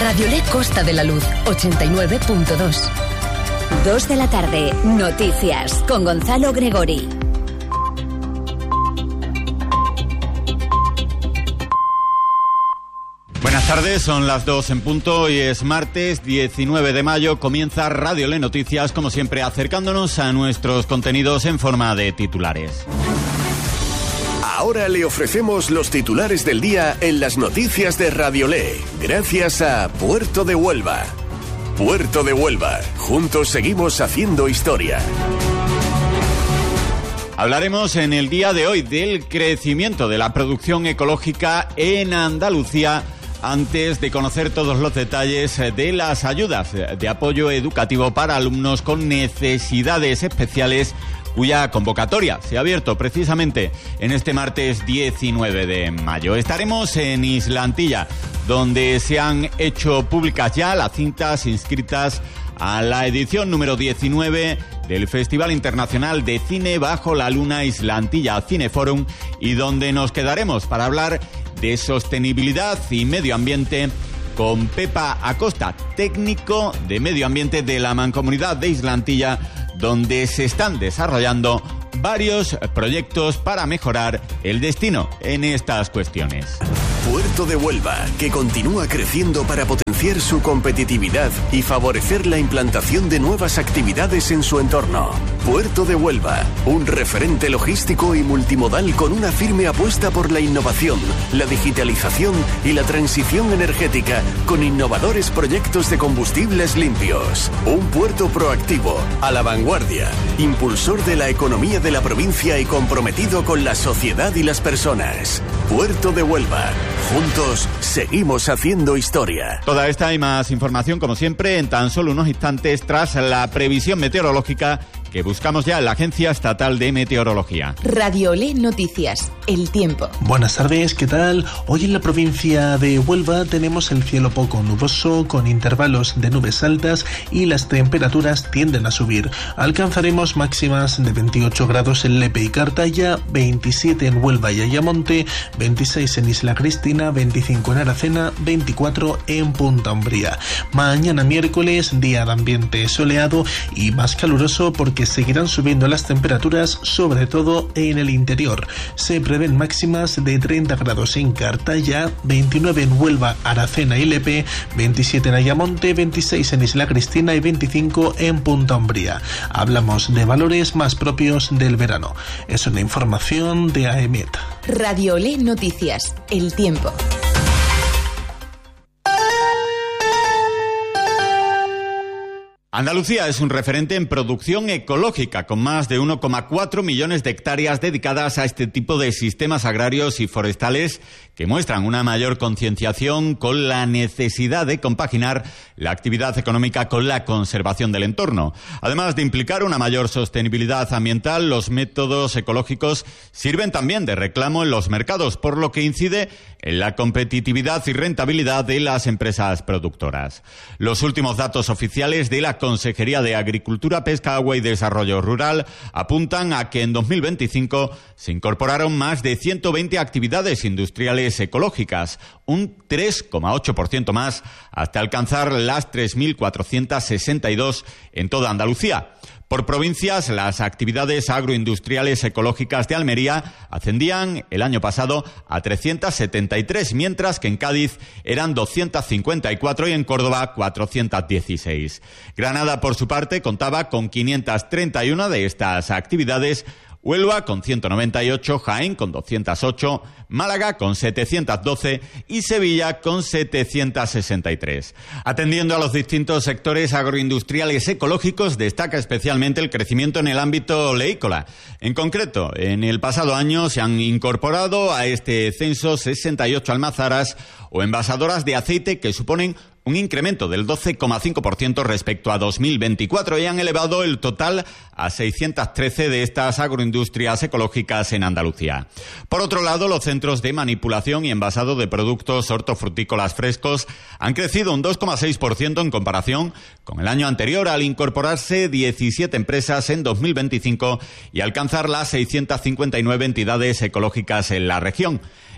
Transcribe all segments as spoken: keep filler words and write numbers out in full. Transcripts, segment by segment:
Radiolé Costa de la Luz, ochenta y nueve punto dos. Dos de la tarde, noticias, con Gonzalo Gregori. Buenas tardes, son las dos en punto y es martes diecinueve de mayo. Comienza Radiolé Noticias, como siempre, acercándonos a nuestros contenidos en forma de titulares. Ahora le ofrecemos los titulares del día en las noticias de Radiolé, gracias a Puerto de Huelva. Puerto de Huelva, juntos seguimos haciendo historia. Hablaremos en el día de hoy del crecimiento de la producción ecológica en Andalucía, antes de conocer todos los detalles de las ayudas de apoyo educativo para alumnos con necesidades especiales, cuya convocatoria se ha abierto precisamente en este martes diecinueve de mayo. Estaremos en Islantilla, donde se han hecho públicas ya las cintas inscritas a la edición número diecinueve del Festival Internacional de Cine Bajo la Luna Islantilla Cineforum, y donde nos quedaremos para hablar de sostenibilidad y medio ambiente con Pepa Acosta, técnico de medio ambiente de la Mancomunidad de Islantilla, donde se están desarrollando varios proyectos para mejorar el destino en estas cuestiones. Puerto de Huelva, que continúa creciendo para potenciar su competitividad y favorecer la implantación de nuevas actividades en su entorno. Puerto de Huelva, un referente logístico y multimodal con una firme apuesta por la innovación, la digitalización y la transición energética, con innovadores proyectos de combustibles limpios. Un puerto proactivo, a la vanguardia, impulsor de la economía de la provincia y comprometido con la sociedad y las personas. Puerto de Huelva. Juntos seguimos haciendo historia. Toda esta y más información, como siempre, en tan solo unos instantes tras la previsión meteorológica que buscamos ya en la Agencia Estatal de Meteorología. Radiolé Noticias, el tiempo. Buenas tardes, ¿qué tal? Hoy en la provincia de Huelva tenemos el cielo poco nuboso, con intervalos de nubes altas, y las temperaturas tienden a subir. Alcanzaremos máximas de veintiocho grados en Lepe y Cartaya, veintisiete en Huelva y Ayamonte, veintiséis en Isla Cristina, veinticinco en Aracena, veinticuatro en Punta Umbría. Mañana miércoles, día de ambiente soleado y más caluroso, porque seguirán subiendo las temperaturas, sobre todo en el interior. Se prevén máximas de treinta grados en Cartaya, veintinueve en Huelva, Aracena y Lepe, veintisiete en Ayamonte, veintiséis en Isla Cristina y veinticinco en Punta Umbría. Hablamos de valores más propios del verano. Es una información de AEMET. Radiolé Noticias, el tiempo. Andalucía es un referente en producción ecológica, con más de uno coma cuatro millones de hectáreas dedicadas a este tipo de sistemas agrarios y forestales, que muestran una mayor concienciación con la necesidad de compaginar la actividad económica con la conservación del entorno. Además de implicar una mayor sostenibilidad ambiental, los métodos ecológicos sirven también de reclamo en los mercados, por lo que incide en la competitividad y rentabilidad de las empresas productoras. Los últimos datos oficiales de la Consejería de Agricultura, Pesca, Agua y Desarrollo Rural apuntan a que en dos mil veinticinco se incorporaron más de ciento veinte actividades industriales ecológicas, un tres coma ocho por ciento más, hasta alcanzar las tres mil cuatrocientas sesenta y dos en toda Andalucía. Por provincias, las actividades agroindustriales ecológicas de Almería ascendían el año pasado a trescientas setenta y tres, mientras que en Cádiz eran doscientas cincuenta y cuatro y en Córdoba cuatrocientas dieciséis. Granada, por su parte, contaba con quinientas treinta y una de estas actividades, Huelva con ciento noventa y ocho, Jaén con doscientas ocho, Málaga con setecientas doce y Sevilla con setecientas sesenta y tres. Atendiendo a los distintos sectores agroindustriales ecológicos, destaca especialmente el crecimiento en el ámbito oleícola. En concreto, en el pasado año se han incorporado a este censo sesenta y ocho almazaras o envasadoras de aceite, que suponen un incremento del doce coma cinco por ciento respecto a dos mil veinticuatro, y han elevado el total a seiscientas trece de estas agroindustrias ecológicas en Andalucía. Por otro lado, los centros de manipulación y envasado de productos hortofrutícolas frescos han crecido un dos coma seis por ciento en comparación con el año anterior, al incorporarse diecisiete empresas en dos mil veinticinco y alcanzar las seiscientas cincuenta y nueve entidades ecológicas en la región.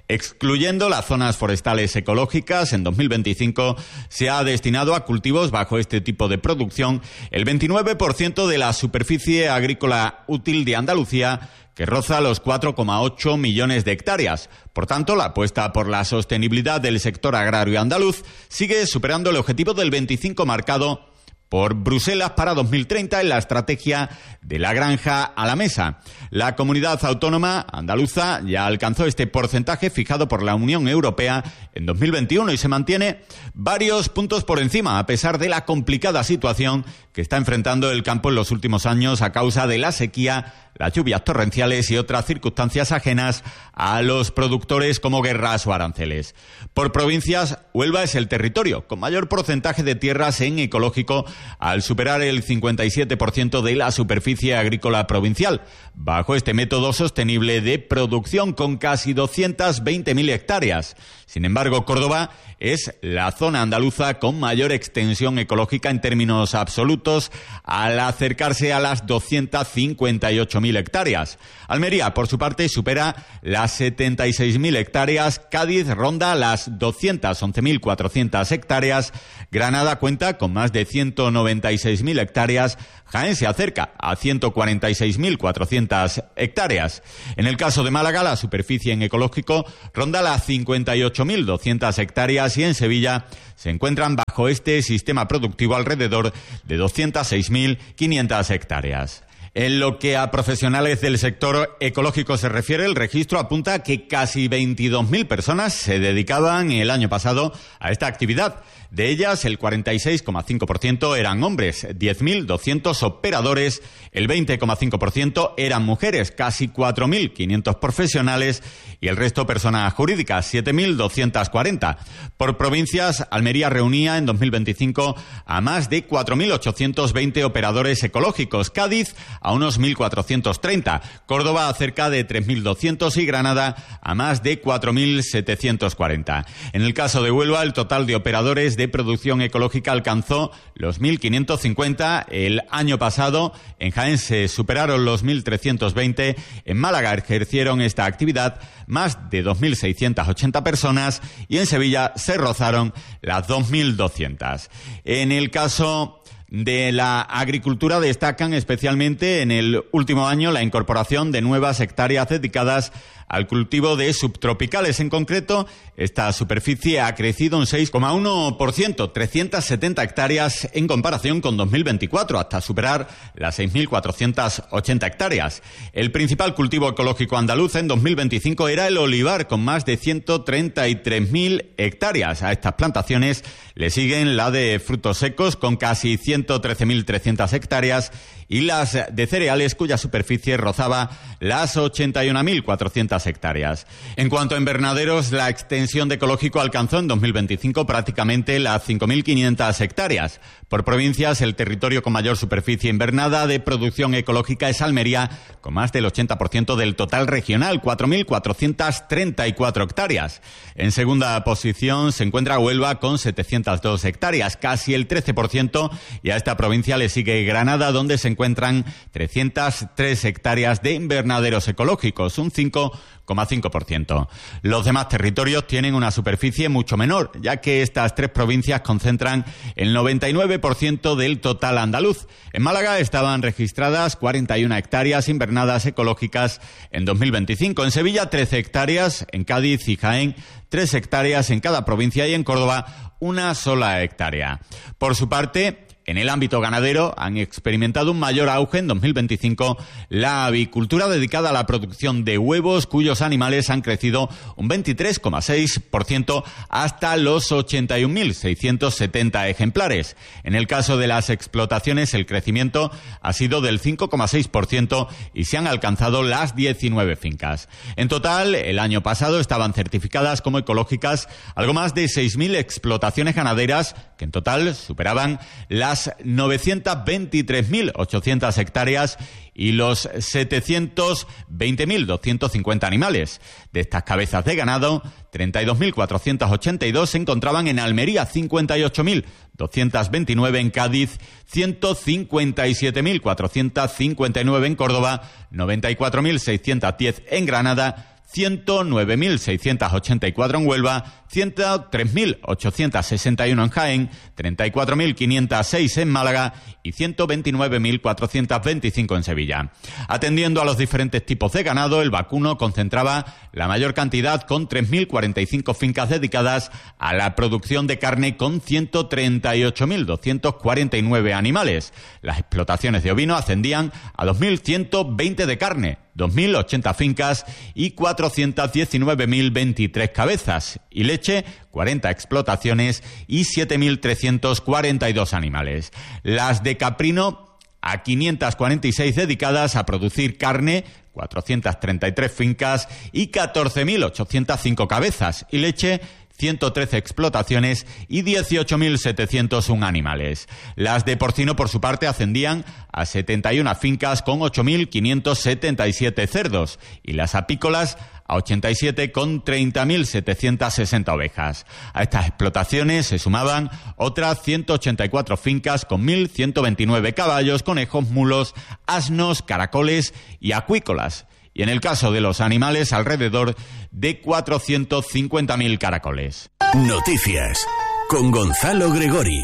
Excluyendo las zonas forestales ecológicas, en dos mil veinticinco se ha destinado a cultivos bajo este tipo de producción el veintinueve por ciento de la superficie agrícola útil de Andalucía, que roza los cuatro coma ocho millones de hectáreas. Por tanto, la apuesta por la sostenibilidad del sector agrario andaluz sigue superando el objetivo del veinticinco marcado por Bruselas para dos mil treinta en la estrategia de la granja a la mesa. La comunidad autónoma andaluza ya alcanzó este porcentaje fijado por la Unión Europea en dos mil veintiuno y se mantiene varios puntos por encima, a pesar de la complicada situación que está enfrentando el campo en los últimos años a causa de la sequía, las lluvias torrenciales y otras circunstancias ajenas a los productores como guerras o aranceles. Por provincias, Huelva es el territorio con mayor porcentaje de tierras en ecológico, al superar el cincuenta y siete por ciento de la superficie agrícola provincial, bajo este método sostenible de producción con casi doscientas veinte mil hectáreas. Sin embargo, Córdoba es la zona andaluza con mayor extensión ecológica en términos absolutos, al acercarse a las doscientas cincuenta y ocho mil hectáreas. Almería, por su parte, supera las setenta y seis mil hectáreas, Cádiz ronda las doscientas once mil cuatrocientas hectáreas, Granada cuenta con más de ciento noventa y seis mil hectáreas, Jaén se acerca a ciento cuarenta y seis mil cuatrocientas hectáreas. En el caso de Málaga, la superficie en ecológico ronda las cincuenta y ocho mil doscientas hectáreas y en Sevilla se encuentran bajo este sistema productivo alrededor de doscientas seis mil quinientas hectáreas. En lo que a profesionales del sector ecológico se refiere, el registro apunta que casi veintidós mil personas se dedicaban el año pasado a esta actividad. De ellas, el cuarenta y seis coma cinco por ciento eran hombres, diez mil doscientos operadores, el veinte coma cinco por ciento eran mujeres, casi cuatro mil quinientos profesionales y el resto personas jurídicas, siete mil doscientas cuarenta. Por provincias, Almería reunía en dos mil veinticinco a más de cuatro mil ochocientos veinte operadores ecológicos, Cádiz a unos mil cuatrocientos treinta, Córdoba a cerca de tres mil doscientos y Granada a más de cuatro mil setecientos cuarenta. En el caso de Huelva, el total de operadores de producción ecológica alcanzó los mil quinientos cincuenta el año pasado, en Jaén se superaron los mil trescientos veinte, en Málaga ejercieron esta actividad más de dos mil seiscientas ochenta personas y en Sevilla se rozaron las dos mil doscientas. En el caso de la agricultura destacan especialmente en el último año la incorporación de nuevas hectáreas dedicadas al cultivo de subtropicales. En concreto, esta superficie ha crecido un seis coma uno por ciento, trescientas setenta hectáreas en comparación con dos mil veinticuatro, hasta superar las seis mil cuatrocientas ochenta hectáreas. El principal cultivo ecológico andaluz en dos mil veinticinco era el olivar, con más de ciento treinta y tres mil hectáreas. A estas plantaciones le siguen la de frutos secos, con casi ciento trece mil trescientas hectáreas, y las de cereales, cuya superficie rozaba las ochenta y una mil cuatrocientas hectáreas. En cuanto a invernaderos, la extensión de ecológico alcanzó en dos mil veinticinco prácticamente las cinco mil quinientas hectáreas. Por provincias, el territorio con mayor superficie invernada de producción ecológica es Almería, con más del ochenta por ciento del total regional, cuatro mil cuatrocientas treinta y cuatro hectáreas. En segunda posición se encuentra Huelva con setecientas dos hectáreas, casi el trece por ciento, y a esta provincia le sigue Granada, donde se encuentran trescientas tres hectáreas de invernaderos ecológicos, un cinco coma cinco por ciento. Los demás territorios tienen una superficie mucho menor, ya que estas tres provincias concentran el noventa y nueve por ciento del total andaluz. En Málaga estaban registradas cuarenta y una hectáreas invernadas ecológicas en dos mil veinticinco. En Sevilla, trece hectáreas, en Cádiz y Jaén, tres hectáreas en cada provincia y en Córdoba, una sola hectárea. Por su parte, en el ámbito ganadero han experimentado un mayor auge en dos mil veinticinco la avicultura dedicada a la producción de huevos, cuyos animales han crecido un veintitrés coma seis por ciento hasta los ochenta y un mil seiscientos setenta ejemplares. En el caso de las explotaciones, el crecimiento ha sido del cinco coma seis por ciento y se han alcanzado las diecinueve fincas. En total, el año pasado estaban certificadas como ecológicas algo más de seis mil explotaciones ganaderas, que en total superaban las novecientas veintitrés mil ochocientas hectáreas y los setecientos veinte mil doscientos cincuenta animales. De estas cabezas de ganado, treinta y dos mil cuatrocientas ochenta y dos se encontraban en Almería, cincuenta y ocho mil doscientas veintinueve en Cádiz, ciento cincuenta y siete mil cuatrocientas cincuenta y nueve en Córdoba, noventa y cuatro mil seiscientos diez en Granada, ciento nueve mil seiscientos ochenta y cuatro en Huelva, ciento tres mil ochocientos sesenta y uno en Jaén, treinta y cuatro mil quinientos seis en Málaga y ciento veintinueve mil cuatrocientos veinticinco en Sevilla. Atendiendo a los diferentes tipos de ganado, el vacuno concentraba la mayor cantidad con tres mil cuarenta y cinco fincas dedicadas a la producción de carne con ciento treinta y ocho mil doscientos cuarenta y nueve animales. Las explotaciones de ovino ascendían a dos mil ciento veinte de carne, dos mil ochenta fincas y cuatrocientos diecinueve mil veintitrés cabezas, y leche, cuarenta explotaciones y siete mil trescientos cuarenta y dos animales. Las de caprino, a quinientas cuarenta y seis dedicadas a producir carne, cuatrocientas treinta y tres fincas y catorce mil ochocientos cinco cabezas, y leche, ciento trece explotaciones y dieciocho mil setecientos uno animales. Las de porcino, por su parte, ascendían a setenta y una fincas con ocho mil quinientos setenta y siete cerdos, y las apícolas a ochenta y siete con treinta mil setecientos sesenta ovejas. A estas explotaciones se sumaban otras ciento ochenta y cuatro fincas con mil ciento veintinueve caballos, conejos, mulos, asnos, caracoles y acuícolas. Y en el caso de los animales, alrededor de cuatrocientos cincuenta mil caracoles. Noticias con Gonzalo Gregori.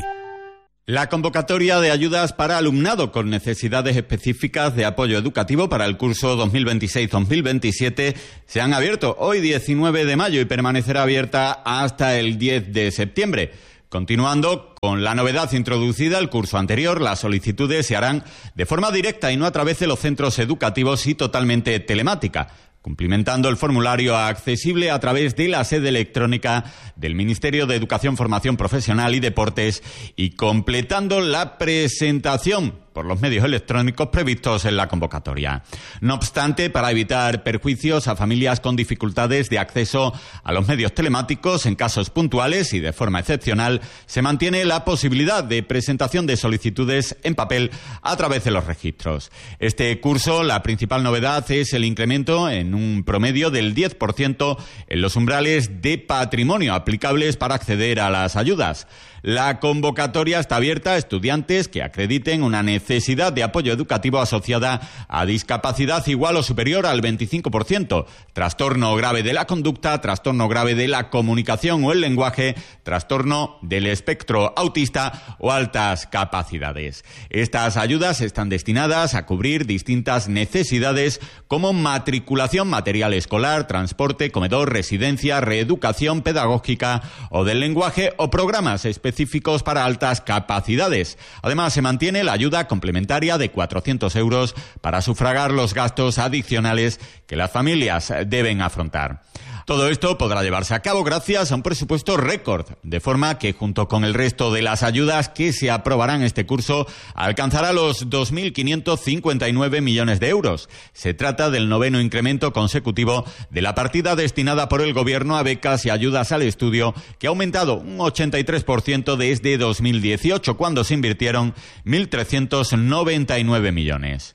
La convocatoria de ayudas para alumnado con necesidades específicas de apoyo educativo para el curso dos mil veintiséis dos mil veintisiete se han abierto hoy diecinueve de mayo y permanecerá abierta hasta el diez de septiembre. Continuando con la novedad introducida el curso anterior, las solicitudes se harán de forma directa y no a través de los centros educativos y totalmente telemática, cumplimentando el formulario accesible a través de la sede electrónica del Ministerio de Educación, Formación Profesional y Deportes y completando la presentación por los medios electrónicos previstos en la convocatoria. No obstante, para evitar perjuicios a familias con dificultades de acceso a los medios telemáticos, en casos puntuales y de forma excepcional, se mantiene la posibilidad de presentación de solicitudes en papel a través de los registros. Este curso, la principal novedad es el incremento en un promedio del diez por ciento en los umbrales de patrimonio aplicables para acceder a las ayudas. La convocatoria está abierta a estudiantes que acrediten una necesidad de apoyo educativo asociada a discapacidad igual o superior al veinticinco por ciento, trastorno grave de la conducta, trastorno grave de la comunicación o el lenguaje, trastorno del espectro autista o altas capacidades. Estas ayudas están destinadas a cubrir distintas necesidades como matriculación, material escolar, transporte, comedor, residencia, reeducación pedagógica o del lenguaje o programas específicos específicos para altas capacidades. Además, se mantiene la ayuda complementaria de cuatrocientos euros para sufragar los gastos adicionales que las familias deben afrontar. Todo esto podrá llevarse a cabo gracias a un presupuesto récord, de forma que junto con el resto de las ayudas que se aprobarán este curso, alcanzará los dos mil quinientos cincuenta y nueve millones de euros. Se trata del noveno incremento consecutivo de la partida destinada por el Gobierno a becas y ayudas al estudio, que ha aumentado un ochenta y tres por ciento desde dos mil dieciocho, cuando se invirtieron mil trescientos noventa y nueve millones.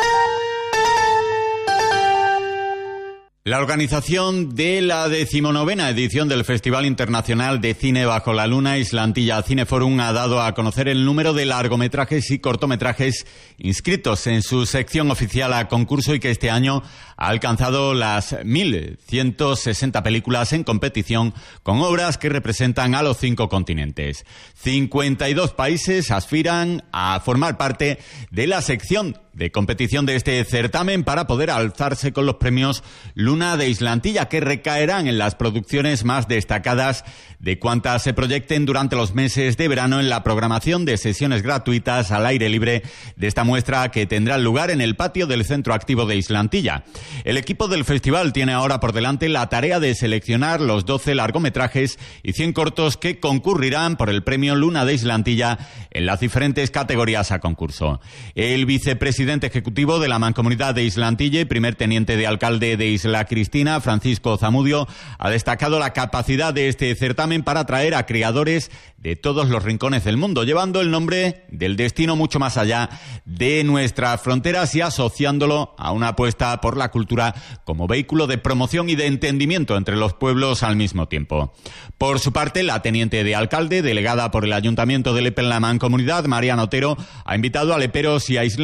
La organización de la decimonovena edición del Festival Internacional de Cine Bajo la Luna Islantilla Cineforum ha dado a conocer el número de largometrajes y cortometrajes inscritos en su sección oficial a concurso y que este año ha alcanzado las mil ciento sesenta películas en competición con obras que representan a los cinco continentes. cincuenta y dos países aspiran a formar parte de la sección de competición de este certamen para poder alzarse con los premios Luna de Islantilla, que recaerán en las producciones más destacadas de cuantas se proyecten durante los meses de verano en la programación de sesiones gratuitas al aire libre de esta muestra que tendrá lugar en el patio del Centro Activo de Islantilla. El equipo del festival tiene ahora por delante la tarea de seleccionar los doce largometrajes y cien cortos que concurrirán por el premio Luna de Islantilla en las diferentes categorías a concurso. El vicepresidente Presidente ejecutivo de la Mancomunidad de Islantilla y primer teniente de alcalde de Isla Cristina, Francisco Zamudio, ha destacado la capacidad de este certamen para atraer a creadores de todos los rincones del mundo, llevando el nombre del destino mucho más allá de nuestras fronteras y asociándolo a una apuesta por la cultura como vehículo de promoción y de entendimiento entre los pueblos al mismo tiempo. Por su parte, la teniente de alcalde, delegada por el Ayuntamiento de Lepe en la Mancomunidad, Mariana Otero, ha invitado a leperos y a isleños a que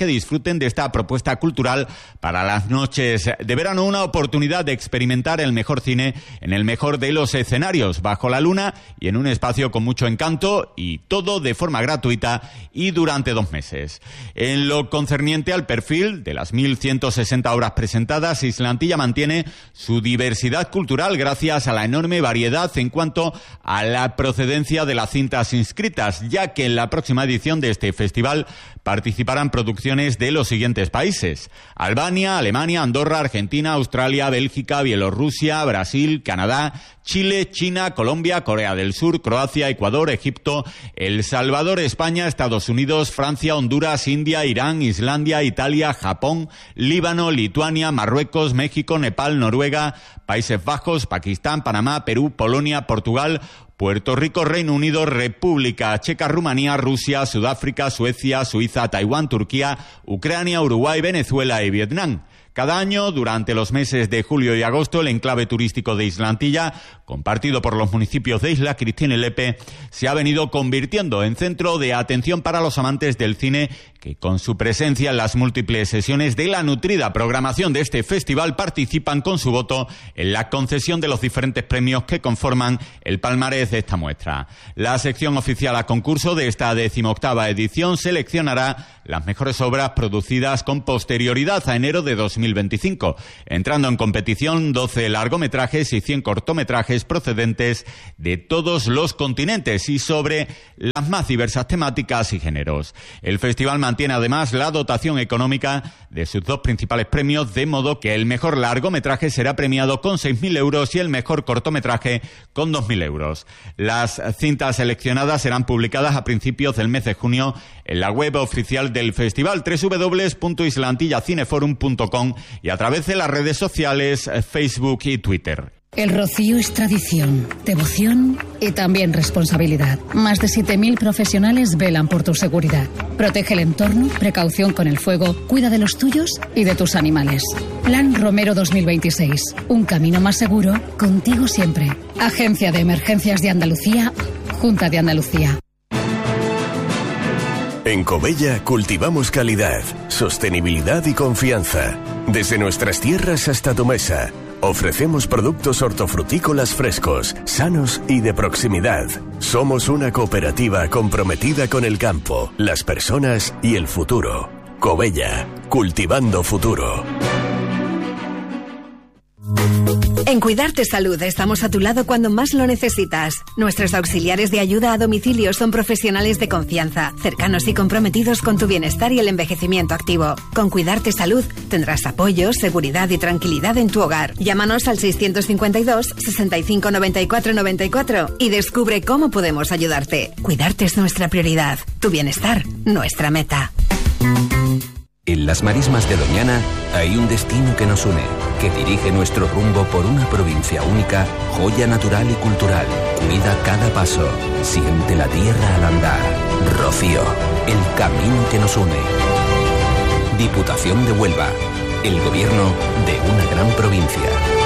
que disfruten de esta propuesta cultural para las noches de verano, una oportunidad de experimentar el mejor cine en el mejor de los escenarios, bajo la luna y en un espacio con mucho encanto, y todo de forma gratuita y durante dos meses. En lo concerniente al perfil de las mil ciento sesenta obras presentadas, Islantilla mantiene su diversidad cultural gracias a la enorme variedad en cuanto a la procedencia de las cintas inscritas, ya que en la próxima edición de este festival participarán producciones de los siguientes países: Albania, Alemania, Andorra, Argentina, Australia, Bélgica, Bielorrusia, Brasil, Canadá, Chile, China, Colombia, Corea del Sur, Croacia, Ecuador, Egipto, El Salvador, España, Estados Unidos, Francia, Honduras, India, Irán, Islandia, Italia, Japón, Líbano, Lituania, Marruecos, México, Nepal, Noruega, Países Bajos, Pakistán, Panamá, Perú, Polonia, Portugal, Puerto Rico, Reino Unido, República Checa, Rumanía, Rusia, Sudáfrica, Suecia, Suiza, Taiwán, Turquía, Ucrania, Uruguay, Venezuela y Vietnam. Cada año, durante los meses de julio y agosto, el enclave turístico de Islantilla, compartido por los municipios de Isla Cristina y Lepe, se ha venido convirtiendo en centro de atención para los amantes del cine, que con su presencia en las múltiples sesiones de la nutrida programación de este festival participan con su voto en la concesión de los diferentes premios que conforman el palmarés de esta muestra. La sección oficial a concurso de esta decimoctava edición seleccionará las mejores obras producidas con posterioridad a enero de dos mil veinticinco, entrando en competición doce largometrajes y cien cortometrajes procedentes de todos los continentes y sobre las más diversas temáticas y géneros. El festival mantiene además la dotación económica de sus dos principales premios, de modo que el mejor largometraje será premiado con seis mil euros y el mejor cortometraje con dos mil euros. Las cintas seleccionadas serán publicadas a principios del mes de junio en la web oficial del festival, doble u doble u doble u punto islantillacineforum punto com, y a través de las redes sociales Facebook y Twitter. El rocío es tradición, devoción y también responsabilidad. Más de siete mil profesionales velan por tu seguridad. Protege el entorno, precaución con el fuego, cuida de los tuyos y de tus animales. Plan Romero dos mil veintiséis. Un camino más seguro, contigo siempre. Agencia de Emergencias de Andalucía, Junta de Andalucía. En Covella cultivamos calidad, sostenibilidad y confianza. Desde nuestras tierras hasta tu mesa, ofrecemos productos hortofrutícolas frescos, sanos y de proximidad. Somos una cooperativa comprometida con el campo, las personas y el futuro. Covella, cultivando futuro. En Cuidarte Salud estamos a tu lado cuando más lo necesitas. Nuestros auxiliares de ayuda a domicilio son profesionales de confianza, cercanos y comprometidos con tu bienestar y el envejecimiento activo. Con Cuidarte Salud tendrás apoyo, seguridad y tranquilidad en tu hogar. Llámanos al seiscientos cincuenta y dos, sesenta y cinco, noventa y cuatro, noventa y cuatro y descubre cómo podemos ayudarte. Cuidarte es nuestra prioridad. Tu bienestar, nuestra meta. En las marismas de Doñana hay un destino que nos une, que dirige nuestro rumbo por una provincia única, joya natural y cultural. Cuida cada paso, siente la tierra al andar. Rocío, el camino que nos une. Diputación de Huelva, el gobierno de una gran provincia.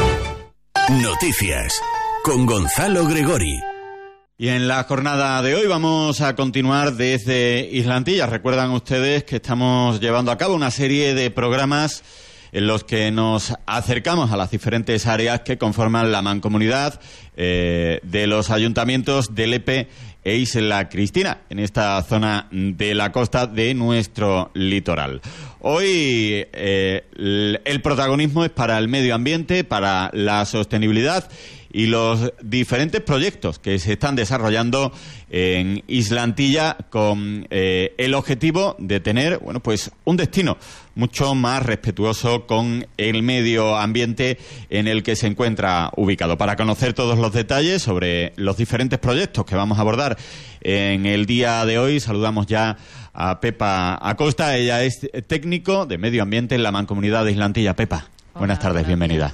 Noticias con Gonzalo Gregori. Y en la jornada de hoy vamos a continuar desde Islantilla. Recuerdan ustedes que estamos llevando a cabo una serie de programas en los que nos acercamos a las diferentes áreas que conforman la mancomunidad eh, de los ayuntamientos de Lepe e Isla Cristina, en esta zona de la costa de nuestro litoral. Hoy eh, el protagonismo es para el medio ambiente, para la sostenibilidad y los diferentes proyectos que se están desarrollando en Islantilla con eh, el objetivo de tener, bueno, pues un destino mucho más respetuoso con el medio ambiente en el que se encuentra ubicado. Para conocer todos los detalles sobre los diferentes proyectos que vamos a abordar en el día de hoy, saludamos ya a Pepa Acosta. Ella es técnico de medio ambiente en la Mancomunidad de Islantilla. Pepa, hola, buenas tardes, bienvenida.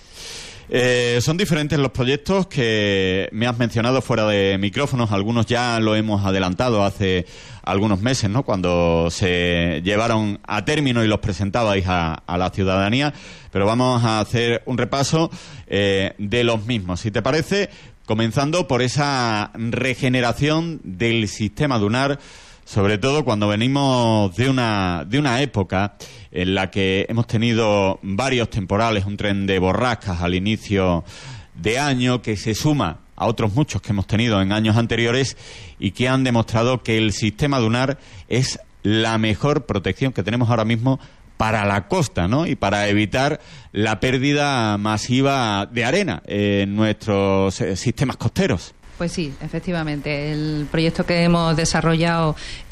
Eh, son diferentes los proyectos que me has mencionado fuera de micrófonos. Algunos ya lo hemos adelantado hace algunos meses, ¿no?, cuando se llevaron a término y los presentabais a, a la ciudadanía. Pero vamos a hacer un repaso eh, de los mismos, si te parece, comenzando por esa regeneración del sistema dunar sobre todo cuando venimos de una, de una época en la que hemos tenido varios temporales, un tren de borrascas al inicio de año que se suma a otros muchos que hemos tenido en años anteriores y que han demostrado que el sistema dunar es la mejor protección que tenemos ahora mismo para la costa, ¿no? Y para evitar la pérdida masiva de arena en nuestros eh, sistemas costeros. Pues sí, efectivamente. El proyecto que hemos desarrollado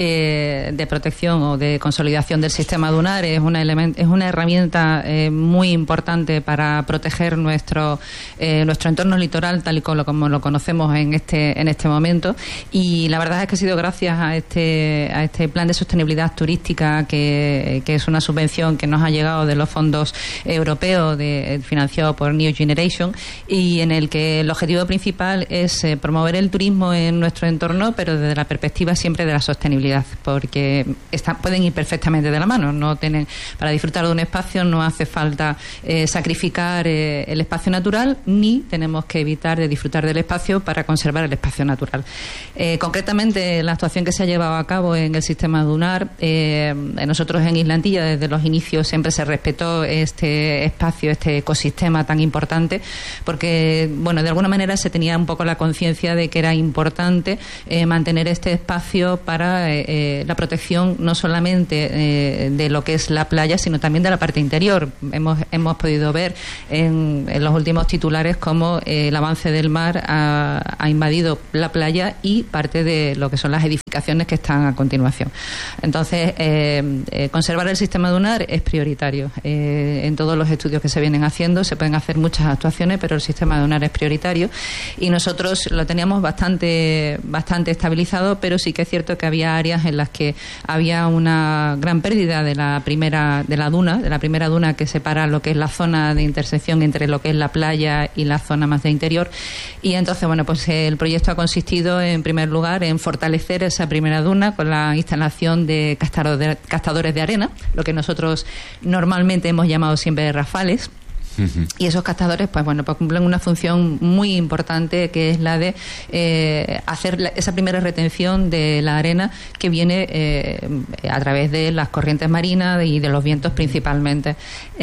eh, de protección o de consolidación del sistema dunar es una, element, es una herramienta eh, muy importante para proteger nuestro eh, nuestro entorno litoral tal y como lo, como lo conocemos en este en este momento. Y la verdad es que ha sido gracias a este a este plan de sostenibilidad turística que, que es una subvención que nos ha llegado de los fondos europeos de, financiado por New Generation y en el que el objetivo principal es eh, promover el turismo en nuestro entorno, pero desde la perspectiva siempre de la sostenibilidad, porque están, pueden ir perfectamente de la mano. No tienen, para disfrutar de un espacio no hace falta eh, sacrificar eh, el espacio natural, ni tenemos que evitar de disfrutar del espacio para conservar el espacio natural. Eh, concretamente, la actuación que se ha llevado a cabo en el sistema dunar, eh, nosotros en Isla Antilla desde los inicios siempre se respetó este espacio, este ecosistema tan importante, porque bueno, de alguna manera se tenía un poco la conciencia de que era importante eh, mantener este espacio para eh, eh, la protección no solamente eh, de lo que es la playa, sino también de la parte interior. Hemos, hemos podido ver en, en los últimos titulares cómo eh, el avance del mar ha, ha invadido la playa y parte de lo que son las edificaciones que están a continuación. Entonces, eh, eh, conservar el sistema dunar es prioritario. Eh, en todos los estudios que se vienen haciendo se pueden hacer muchas actuaciones, pero el sistema dunar es prioritario y nosotros lo teníamos bastante bastante estabilizado, pero sí que es cierto que había áreas en las que había una gran pérdida de la primera de la duna, de la primera duna que separa lo que es la zona de intersección entre lo que es la playa y la zona más de interior. Y entonces, bueno, pues el proyecto ha consistido en primer lugar en fortalecer esa primera duna con la instalación de captadores de arena, lo que nosotros normalmente hemos llamado siempre rafales. Uh-huh. Y esos captadores, pues bueno, pues cumplen una función muy importante, que es la de eh, hacer la, esa primera retención de la arena que viene eh, a través de las corrientes marinas y de los vientos principalmente.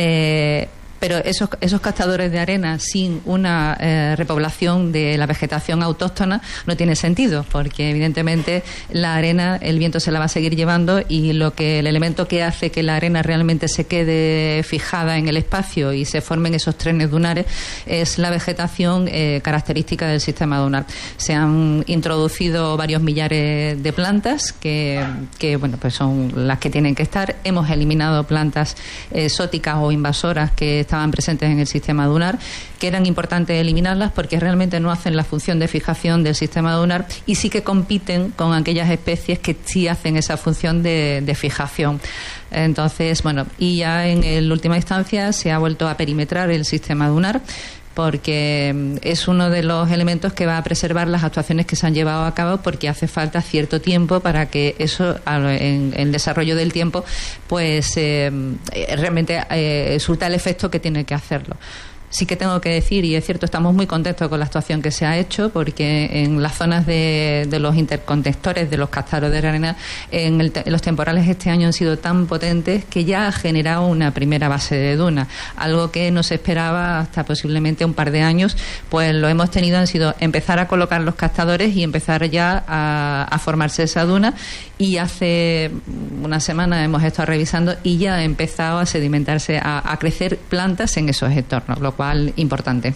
Eh, Pero esos, esos captadores de arena sin una eh, repoblación de la vegetación autóctona no tiene sentido, porque evidentemente la arena, el viento se la va a seguir llevando y lo que el elemento que hace que la arena realmente se quede fijada en el espacio y se formen esos trenes dunares es la vegetación eh, característica del sistema dunar. Se han introducido varios millares de plantas que, que bueno, pues son las que tienen que estar. Hemos eliminado plantas exóticas o invasoras que estaban presentes en el sistema dunar, que eran importantes eliminarlas porque realmente no hacen la función de fijación del sistema dunar y sí que compiten con aquellas especies que sí hacen esa función de, de fijación. Entonces, bueno, y ya en última instancia se ha vuelto a perimetrar el sistema dunar, porque es uno de los elementos que va a preservar las actuaciones que se han llevado a cabo, porque hace falta cierto tiempo para que eso, en el desarrollo del tiempo, pues eh, realmente eh, surta el efecto que tiene que hacerlo. Sí que tengo que decir, y es cierto, estamos muy contentos con la actuación que se ha hecho, porque en las zonas de, de los interconectores de los captadores de arena, en, el, en los temporales este año han sido tan potentes que ya ha generado una primera base de duna, algo que no se esperaba hasta posiblemente un par de años. Pues lo hemos tenido, han sido empezar a colocar los captadores y empezar ya a, a formarse esa duna, y hace una semana hemos estado revisando y ya ha empezado a sedimentarse, a, a crecer plantas en esos entornos, lo cual importante.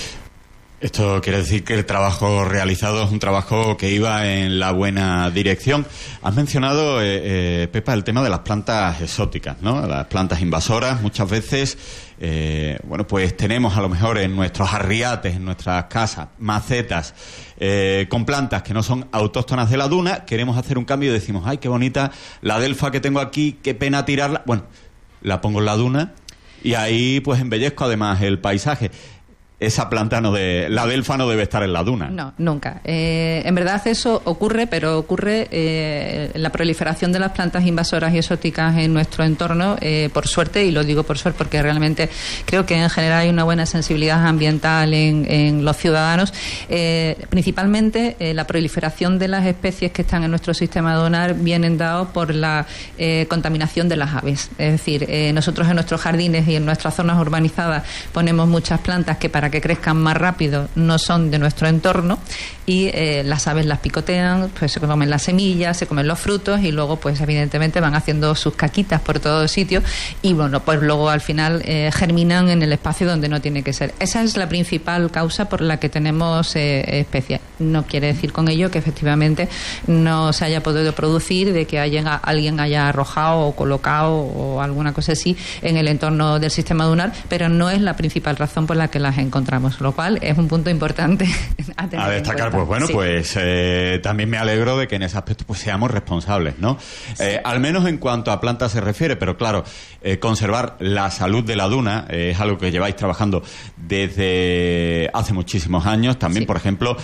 Esto quiere decir que el trabajo realizado es un trabajo que iba en la buena dirección. Has mencionado, eh, eh, Pepa, el tema de las plantas exóticas, ¿no? Las plantas invasoras. Muchas veces, eh, bueno, pues tenemos a lo mejor en nuestros arriates, en nuestras casas, macetas eh, con plantas que no son autóctonas de la duna. Queremos hacer un cambio y decimos, ay, qué bonita la delfa que tengo aquí, qué pena tirarla. Bueno, la pongo en la duna y ahí pues embellezco además el paisaje. esa planta no de la delfa no debe estar en la duna. No, nunca. Eh, en verdad eso ocurre, pero ocurre eh, la proliferación de las plantas invasoras y exóticas en nuestro entorno, eh, por suerte, y lo digo por suerte porque realmente creo que en general hay una buena sensibilidad ambiental en, en los ciudadanos. Eh, principalmente eh, la proliferación de las especies que están en nuestro sistema dunar vienen dados por la eh, contaminación de las aves. Es decir, eh, nosotros en nuestros jardines y en nuestras zonas urbanizadas ponemos muchas plantas que para que crezcan más rápido no son de nuestro entorno y eh, las aves las picotean, pues se comen las semillas, se comen los frutos y luego pues evidentemente van haciendo sus caquitas por todo sitio y bueno, pues luego al final eh, germinan en el espacio donde no tiene que ser. Esa es la principal causa por la que tenemos eh, especies. No quiere decir con ello que efectivamente no se haya podido producir de que haya, alguien haya arrojado o colocado o alguna cosa así en el entorno del sistema dunar, pero no es la principal razón por la que las encontramos, lo cual es un punto importante a tener a destacar. en pues bueno, sí. pues eh, también me alegro de que en ese aspecto pues seamos responsables, ¿no? Sí. Eh, al menos en cuanto a plantas se refiere, pero claro, eh, conservar la salud de la duna eh, es algo que lleváis trabajando desde hace muchísimos años. También, sí. por ejemplo,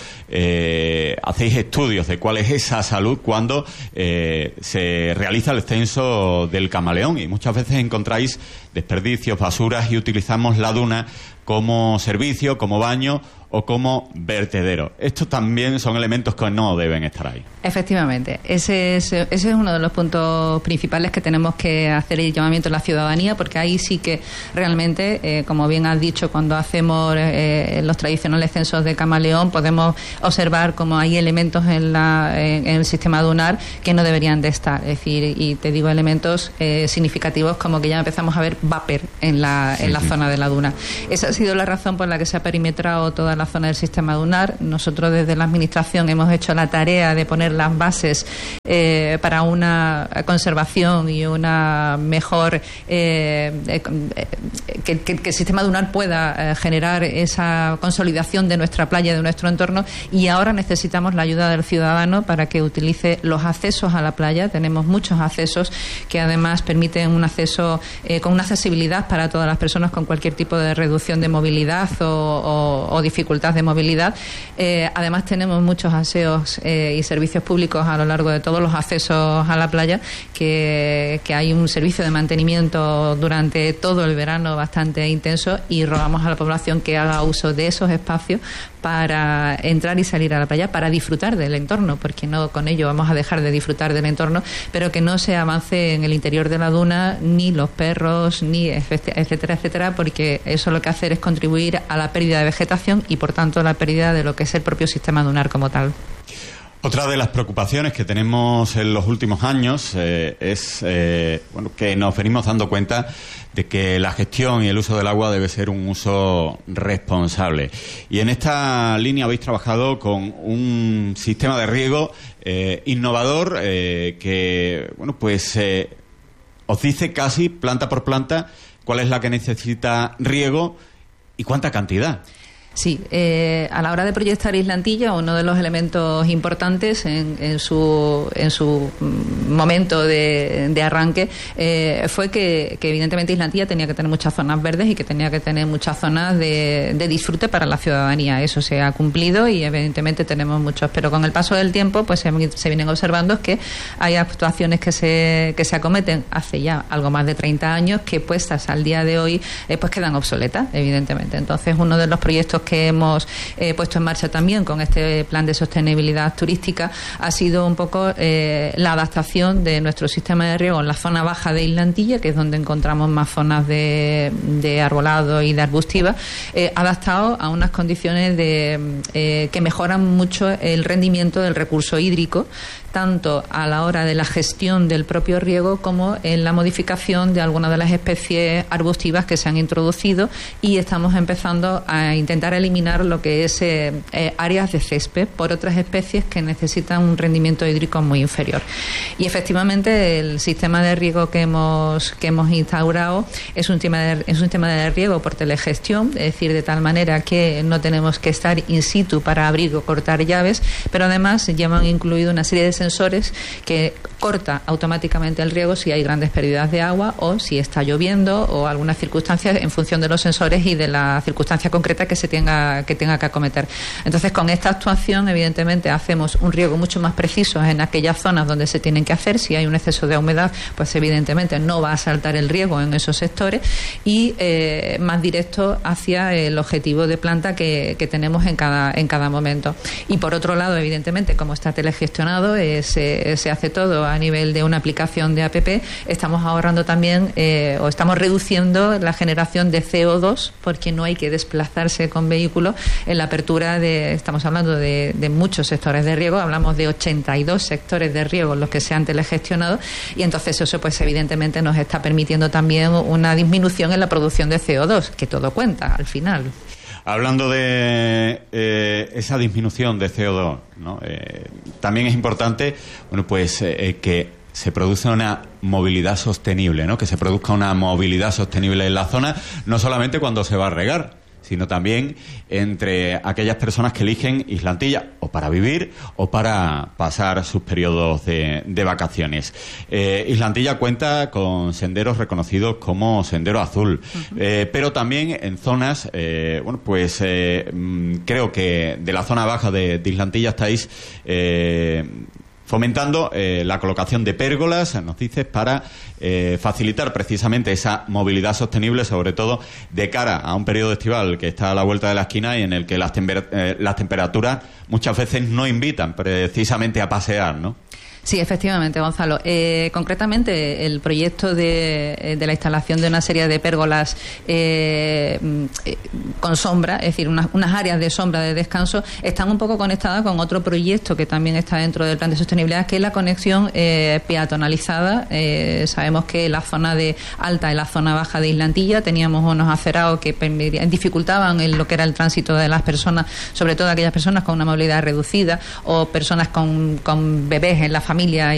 eh, hacéis estudios de cuál es esa salud cuando eh, se realiza el censo del camaleón y muchas veces encontráis desperdicios, basuras y utilizamos la duna como servicio, como baño o como vertedero. Estos también son elementos que no deben estar ahí. Efectivamente, ese es, ese es uno de los puntos principales que tenemos que hacer el llamamiento a la ciudadanía, porque ahí sí que realmente, eh, como bien has dicho, cuando hacemos eh, los tradicionales censos de camaleón, podemos observar cómo hay elementos en, la, en, en el sistema dunar que no deberían de estar. Es decir, y te digo elementos eh, significativos como que ya empezamos a ver vapor en la, en la zona de la duna. Esa ha sido la razón por la que se ha perimetrado toda la zona del sistema dunar. Nosotros desde la Administración hemos hecho la tarea de poner las bases eh, para una conservación y una mejor eh, eh, que, que, que el sistema dunar pueda eh, generar esa consolidación de nuestra playa, de nuestro entorno, y ahora necesitamos la ayuda del ciudadano para que utilice los accesos a la playa. Tenemos muchos accesos que además permiten un acceso eh, con una accesibilidad para todas las personas con cualquier tipo de reducción de movilidad o, o, o dificultad de movilidad. Eh, además tenemos muchos aseos eh, y servicios públicos a lo largo de todos los accesos a la playa, que, que hay un servicio de mantenimiento durante todo el verano bastante intenso y rogamos a la población que haga uso de esos espacios para entrar y salir a la playa, para disfrutar del entorno, porque no con ello vamos a dejar de disfrutar del entorno, pero que no se avance en el interior de la duna ni los perros, ni etcétera, etcétera, porque eso lo que hace es contribuir a la pérdida de vegetación y por tanto a la pérdida de lo que es el propio sistema dunar como tal. Otra de las preocupaciones que tenemos en los últimos años eh, es eh, bueno, que nos venimos dando cuenta de que la gestión y el uso del agua debe ser un uso responsable. Y en esta línea habéis trabajado con un sistema de riego eh, innovador eh, que, bueno, pues eh, os dice casi planta por planta cuál es la que necesita riego y cuánta cantidad. Sí, eh, a la hora de proyectar Islantilla, uno de los elementos importantes en, en su en su momento de, de arranque eh, fue que, que evidentemente Islantilla tenía que tener muchas zonas verdes y que tenía que tener muchas zonas de, de disfrute para la ciudadanía. Eso se ha cumplido y evidentemente tenemos muchos, pero con el paso del tiempo pues se, se vienen observando que hay actuaciones que se que se acometen hace ya algo más de treinta años que puestas al día de hoy eh, pues quedan obsoletas, evidentemente. Entonces uno de los proyectos que hemos eh, puesto en marcha también con este plan de sostenibilidad turística ha sido un poco eh, la adaptación de nuestro sistema de riego en la zona baja de Islantilla, que es donde encontramos más zonas de, de arbolado y de arbustiva, eh, adaptado a unas condiciones de, eh, que mejoran mucho el rendimiento del recurso hídrico, tanto a la hora de la gestión del propio riego como en la modificación de algunas de las especies arbustivas que se han introducido, y estamos empezando a intentar eliminar lo que es eh, eh, áreas de césped por otras especies que necesitan un rendimiento hídrico muy inferior. Y efectivamente el sistema de riego que hemos que hemos instaurado es un tema de, es un sistema de riego por telegestión, es decir, de tal manera que no tenemos que estar in situ para abrir o cortar llaves, pero además llevan incluido una serie de sensores que corta automáticamente el riego si hay grandes pérdidas de agua o si está lloviendo o algunas circunstancias en función de los sensores y de la circunstancia concreta que se tenga que tenga que acometer. Entonces, con esta actuación, evidentemente, hacemos un riego mucho más preciso en aquellas zonas donde se tienen que hacer. Si hay un exceso de humedad, pues evidentemente no va a saltar el riego en esos sectores y eh, más directo hacia el objetivo de planta que, que tenemos en cada en cada momento. Y por otro lado, evidentemente, como está telegestionado, eh, se, se hace todo a nivel de una aplicación de app, estamos ahorrando también eh, o estamos reduciendo la generación de C O dos porque no hay que desplazarse con vehículos en la apertura de, estamos hablando de, de muchos sectores de riego, hablamos de ochenta y dos sectores de riego los que se han telegestionado y entonces eso pues evidentemente nos está permitiendo también una disminución en la producción de C O dos, que todo cuenta al final. Hablando de eh, esa disminución de C O dos, ¿no? Eh, también es importante, bueno, pues eh, que se produce una movilidad sostenible, ¿no? Que se produzca una movilidad sostenible en la zona, no solamente cuando se va a regar, sino también entre aquellas personas que eligen Islantilla o para vivir o para pasar sus periodos de, de vacaciones. Eh, Islantilla cuenta con senderos reconocidos como Sendero Azul, uh-huh. eh, pero también en zonas, eh, bueno, pues eh, creo que de la zona baja de, de Islantilla estáis eh, fomentando eh, la colocación de pérgolas, nos dices, para eh, facilitar precisamente esa movilidad sostenible, sobre todo de cara a un periodo estival que está a la vuelta de la esquina y en el que las, temper- eh, las temperaturas muchas veces no invitan precisamente a pasear, ¿no? Sí, efectivamente, Gonzalo. Eh, concretamente, el proyecto de, de la instalación de una serie de pérgolas eh, con sombra, es decir, unas, unas áreas de sombra de descanso, están un poco conectadas con otro proyecto que también está dentro del plan de sostenibilidad, que es la conexión eh, peatonalizada. Eh, sabemos que la zona de alta y la zona baja de Islantilla teníamos unos acerados que dificultaban el, lo que era el tránsito de las personas, sobre todo aquellas personas con una movilidad reducida o personas con, con bebés en la familia